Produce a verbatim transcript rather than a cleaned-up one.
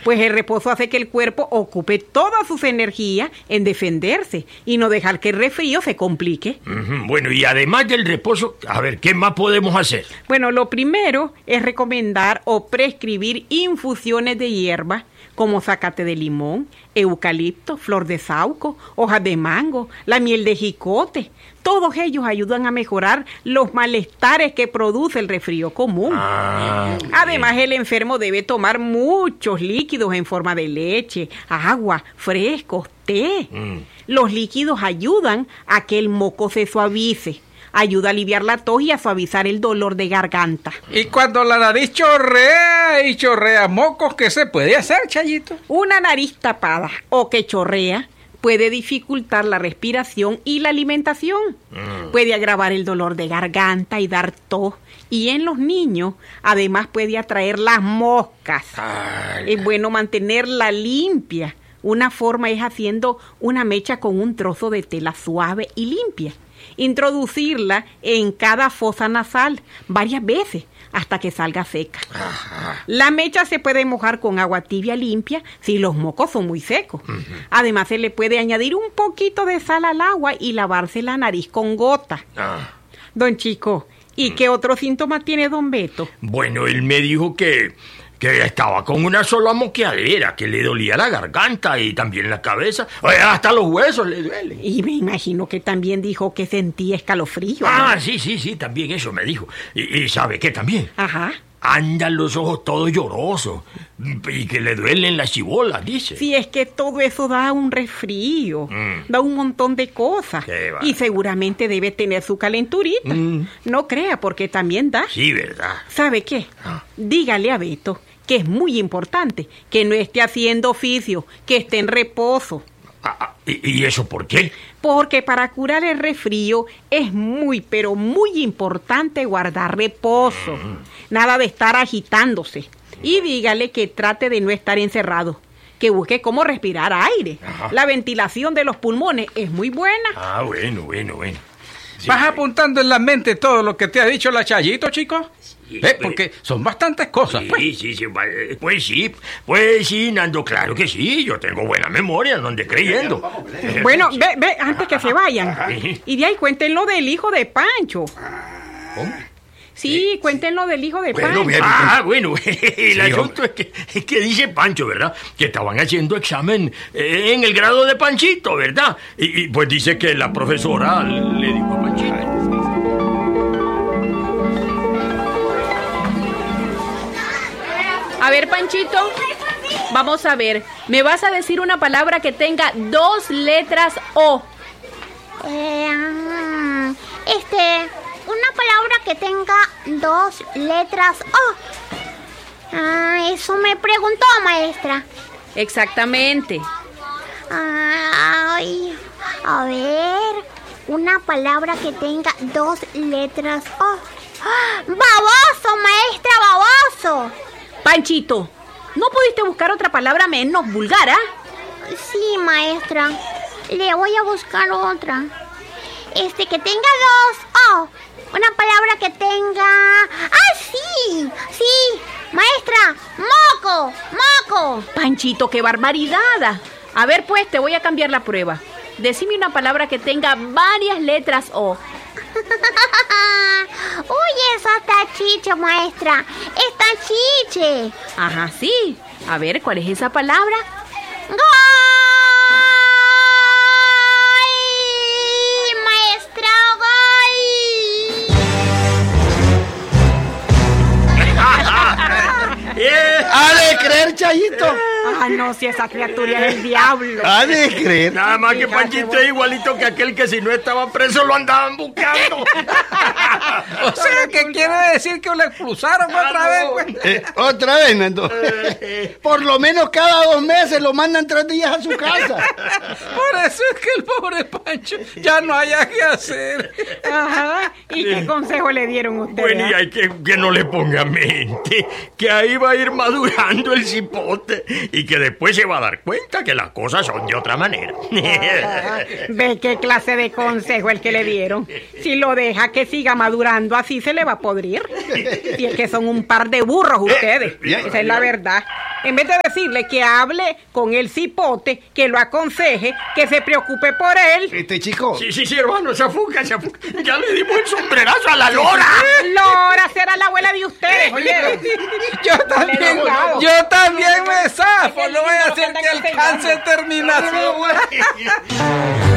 Pues el reposo hace que el cuerpo ocupe todas sus energías en defenderse y no dejar que el resfrío se complique. Uh-huh. Bueno, y además del reposo, a ver, ¿qué más podemos hacer? Bueno, lo primero es recomendar o prescribir infusiones de hierbas como zacate de limón, eucalipto, flor de sauco, hojas de mango, la miel de jicote. Todos ellos ayudan a mejorar los malestares que produce el resfrío común. Ah, Además, el enfermo debe tomar muchos líquidos en forma de leche, agua, frescos, té. Mm. Los líquidos ayudan a que el moco se suavice. Ayuda a aliviar la tos y a suavizar el dolor de garganta. Y cuando la nariz chorrea y chorrea mocos, ¿qué se puede hacer, Chayito? Una nariz tapada o que chorrea puede dificultar la respiración y la alimentación. Mm. Puede agravar el dolor de garganta y dar tos. Y en los niños, además, puede atraer las moscas. Ay. Es bueno mantenerla limpia. Una forma es haciendo una mecha con un trozo de tela suave y limpia. Introducirla en cada fosa nasal varias veces hasta que salga seca. Ajá. La mecha se puede mojar con agua tibia limpia si los mocos son muy secos. Uh-huh. Además, se le puede añadir un poquito de sal al agua y lavarse la nariz con gota. Ah. Don Chico, ¿y qué otros síntomas tiene don Beto? Bueno, él me dijo que, que estaba con una sola moqueadera, que le dolía la garganta y también la cabeza. Oye, hasta los huesos le duelen. Y me imagino que también dijo que sentía escalofrío. Ah, ¿no? sí, sí, sí, también eso me dijo. Y, y ¿sabe qué también? Ajá. Andan los ojos todos llorosos y que le duelen las chibolas, dice. Sí, es que todo eso da un resfrío, Mm. da un montón de cosas. Qué va. Y seguramente debe tener su calenturita. Mm. No crea, porque también da. Sí, ¿verdad? ¿Sabe qué? Ah. Dígale a Beto que es muy importante que no esté haciendo oficio, que esté en reposo. Ah, ah, ¿y, ¿Y eso por qué? Porque para curar el resfrío es muy, pero muy importante guardar reposo. Nada de estar agitándose. Y dígale que trate de no estar encerrado. Que busque cómo respirar aire. Ajá. La ventilación de los pulmones es muy buena. Ah, bueno, bueno, bueno. Sí, ¿Vas apuntando en la mente todo lo que te ha dicho la Chayito, chico? Sí, Eh, pues. porque son bastantes cosas, Sí, pues. sí, sí, va- eh, pues sí, pues sí, Nando, claro que sí, yo tengo buena memoria, no ande creyendo. Bueno, ve, ve, antes que se vayan. Ajá. Y de ahí cuéntenlo del hijo de Pancho. ¿Cómo? Sí, cuéntenlo del hijo de Bueno, Pancho. bien, ah, bueno, el Sí, asunto es que, es que dice Pancho, ¿verdad? Que estaban haciendo examen eh, en el grado de Panchito, ¿verdad? Y, y pues dice que la profesora le dijo a Panchito. A ver, Panchito, vamos a ver. Me vas a decir una palabra que tenga dos letras O. Eh, ah, este, una palabra que tenga dos letras O. Ah, eso me preguntó, maestra. Exactamente. Ay, a ver, una palabra que tenga dos letras O. ¡Ah! ¡Baboso, maestra, baboso! Panchito, ¿no pudiste buscar otra palabra menos vulgar, ah? Sí, maestra, le voy a buscar otra. Este, que tenga dos O. Una palabra que tenga... ¡Ah, sí! ¡Sí! ¡Maestra! ¡Moco! ¡Moco! Panchito, qué barbaridad. A ver, pues, te voy a cambiar la prueba. Decime una palabra que tenga varias letras O. ¡Uy, eso está chiche, maestra! ¡Está chiche! Ajá, sí. A ver, ¿cuál es esa palabra? ¡Gol! ¡Maestra, gol! ¡Eh! ¿Ha de creer, Chayito? Ah, no, si esa criatura es el diablo. ¿Ha de creer? Nada más que Fíjate Panchito vos. es igualito que aquel que si no estaba preso lo andaban buscando. O sea, que quiere decir que lo expulsaron otra vez, pues. Eh, otra vez, Nando. Por lo menos cada dos meses lo mandan tres días a su casa. Por eso es que el pobre Pancho ya no haya que hacer. Ajá. ¿Y qué consejo le dieron ustedes? Bueno, y hay que, que no le ponga mente, que ahí va a ir madurando el cipote y que después se va a dar cuenta que las cosas son de otra manera. ¿Ve qué clase de consejo el que le dieron? Si lo deja que siga madurando así, se le va a podrir. Si es que son un par de burros ustedes. Esa es la verdad. En vez de decirle que hable con el cipote, que lo aconseje, que se preocupe por él. Este chico. Sí, sí, sí, hermano, se afuga, se afuga. Ya le dimos el sombrerazo a la Lora. Lora será la abuela de ustedes, oye. Yo también, No, no. yo también me zafo. Es el No voy a libro hacer que que anda que se alcance terminación.